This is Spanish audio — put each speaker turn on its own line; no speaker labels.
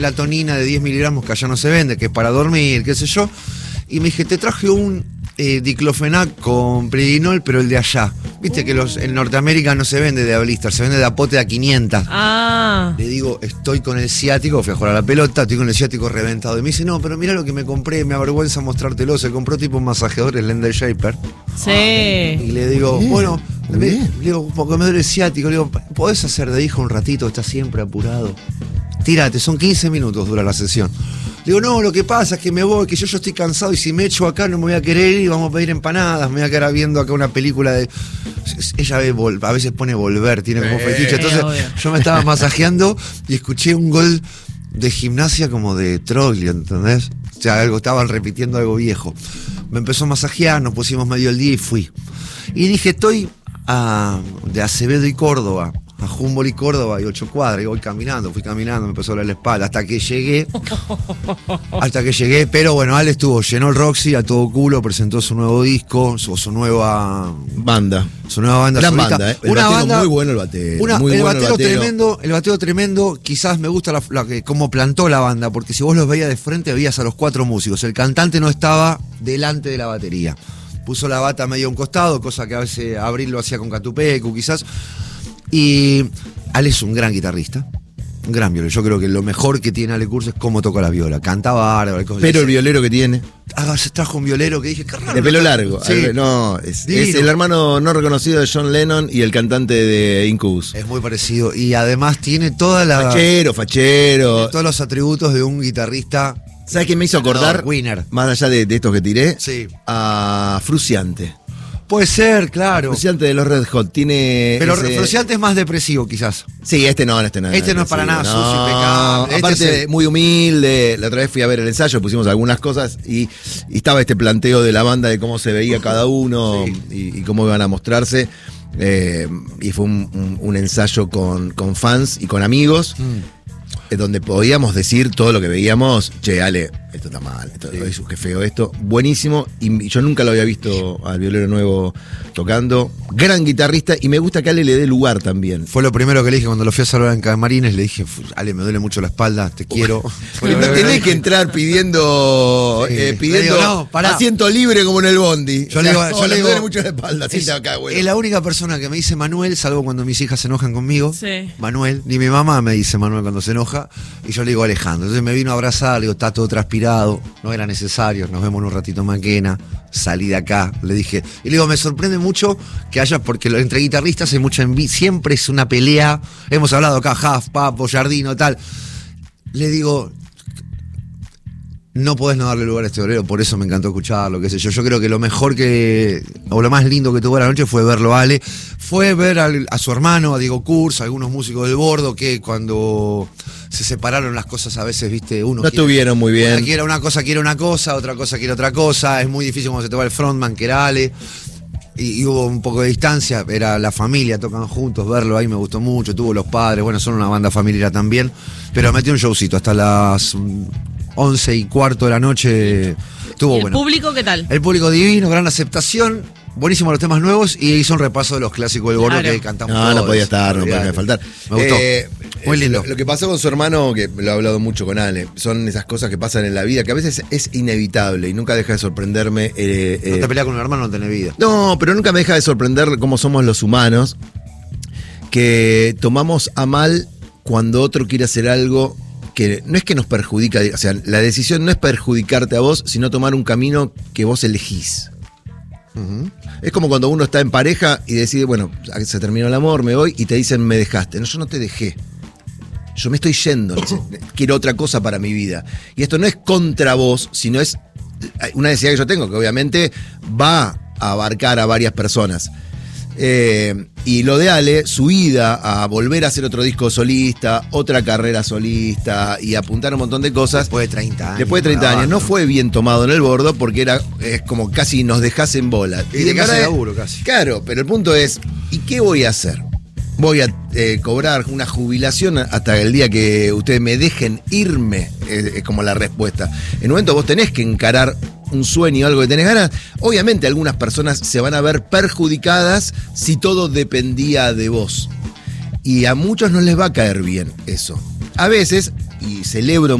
melatonina de 10 miligramos que allá no se vende, que es para dormir, qué sé yo. Y me dije, te traje un diclofenac con predinol, pero el de allá. Viste que en Norteamérica no se vende de a blister, se vende de a pote a 500.
Ah.
Le digo, estoy con el ciático, fui a jugar a la pelota, estoy con el ciático reventado. Y me dice, no, pero mira lo que me compré, me avergüenza mostrártelo. Se compró tipo un masajeador, el Lender Shaper.
Sí.
Y le digo,
Bien,
bueno, le
bien.
digo, porque me duele el ciático. Le digo, ¿podés hacer de hijo un ratito? Estás siempre apurado. Tírate, son 15 minutos dura la sesión. Le digo, no, lo que pasa es que me voy, que yo estoy cansado y si me echo acá no me voy a querer ir y vamos a pedir empanadas, me voy a quedar viendo acá una película de... Ella ve, a veces pone Volver, tiene como fetiche. Entonces
obvio.
yo me estaba masajeando y escuché un gol de Gimnasia como de Troglio, ¿entendés? O sea, estaban repitiendo algo viejo. Me empezó a masajear, nos pusimos medio el día y fui. Y dije, estoy de Acevedo y Córdoba a Humboldt y Córdoba y 8 cuadras, y fui caminando, me empezó a doler la espalda, hasta que llegué, pero bueno, Ale llenó el Roxy a todo culo, presentó su nuevo disco, su nueva
banda.
solista.
Gran banda, El
Una
batero,
banda,
muy bueno el batero.
el batero tremendo, quizás me gusta cómo plantó la banda, porque si vos los veías de frente, veías a los 4 músicos, el cantante no estaba delante de la batería, puso la bata medio a un costado, cosa que a veces Abril lo hacía con Catupecu, quizás. Y Ale es un gran guitarrista, un gran violero. Yo creo que lo mejor que tiene Ale Kurz es cómo toca la viola. Cantaba bárbaro.
Pero el violero que tiene.
Se trajo un violero que dije, qué raro.
De pelo largo.
Sí.
No, es
Divino.
el hermano no reconocido de John Lennon y el cantante de Incubus.
Es muy parecido. Y además tiene toda la...
Fachero.
todos los atributos de un guitarrista.
¿Sabes qué me hizo acordar?
Winner.
Más allá de estos que tiré.
Sí.
A Fruciante.
Puede ser, claro.
Fruciante de los Red Hot. Tiene.
Pero Fruciante es más depresivo, quizás.
Sí, este no.
Este no es para nada sucio, impecable.
Aparte, muy humilde. La otra vez fui a ver el ensayo, pusimos algunas cosas y estaba este planteo de la banda de cómo se veía cada uno y cómo iban a mostrarse. Y fue un ensayo con fans y con amigos. Donde podíamos decir todo lo que veíamos. Che, Ale, esto está mal, qué feo esto. Buenísimo, y yo nunca lo había visto al violero nuevo tocando. Gran guitarrista, y me gusta que Ale le dé lugar también.
Fue lo primero que le dije cuando lo fui a saludar en Camarines. Le dije, Ale, me duele mucho la espalda, te quiero.
No tenés que entrar pidiendo
No, pará.
asiento libre como en el bondi.
Yo le digo,
me duele mucho la espalda.
Es la única persona que me dice Manuel, salvo cuando mis hijas se enojan conmigo.
Sí.
Manuel, ni mi mamá me dice Manuel cuando se enoja. Y yo le digo Alejandro. Entonces me vino a abrazar, le digo, está todo transpirado, no era necesario, nos vemos en un ratito en Maquena, salí de acá, le dije. Y le digo, me sorprende mucho que haya, porque entre guitarristas hay mucha envidia, siempre es una pelea. Hemos hablado acá, Huff, Papo, Jardino, tal. Le digo, no podés no darle lugar a este bolero, por eso me encantó escucharlo, qué sé yo. Yo creo que lo mejor o lo más lindo que tuvo la noche fue verlo a Ale. Fue ver a su hermano, a Diego Kurz, a algunos músicos del Bordo, que cuando se separaron las cosas a veces, viste, uno
No estuvieron muy bien.
Una quiere una cosa, otra cosa quiere otra cosa. Es muy difícil cuando se te va el frontman, que era Ale. Y hubo un poco de distancia, era la familia, tocan juntos, verlo ahí me gustó mucho. Tuvo los padres, bueno, son una banda familiar también. Pero metió un showcito hasta las 11:15 de la noche. Estuvo
¿Y
bueno.
el público qué tal?
El público divino, gran aceptación, buenísimos los temas nuevos y hizo un repaso de los clásicos del Gordo
Claro.
que cantamos
No,
todos.
no podía estar, no podía faltar.
Me gustó. Muy lindo.
Lo que pasó con su hermano, que lo he hablado mucho con Ale, son esas cosas que pasan en la vida, que a veces es inevitable y nunca deja de sorprenderme.
No te peleas con un hermano, no tenés vida.
No, pero nunca me deja de sorprender cómo somos los humanos, que tomamos a mal cuando otro quiere hacer algo que no es que nos perjudica, o sea, la decisión no es perjudicarte a vos, sino tomar un camino que vos elegís. Es como cuando uno está en pareja y decide, bueno, se terminó el amor, me voy, y te dicen, me dejaste. No, yo no te dejé. Yo me estoy yendo, quiero otra cosa para mi vida. Y esto no es contra vos, sino es una necesidad que yo tengo, que obviamente va a abarcar a varias personas. Y lo de Ale, su ida a volver a hacer otro disco solista, otra carrera solista y apuntar a un montón de cosas.
Después de 30 años.
Después de 30 años, no fue bien tomado en el Bordo porque es como casi nos dejás en bola.
Y te casi laburo, casi.
Claro, pero el punto es, ¿y qué voy a hacer? Voy a cobrar una jubilación hasta el día que ustedes me dejen irme, es como la respuesta. En un momento vos tenés que encarar un sueño, algo que tenés ganas. Obviamente algunas personas se van a ver perjudicadas si todo dependía de vos. Y a muchos no les va a caer bien eso. A veces y celebro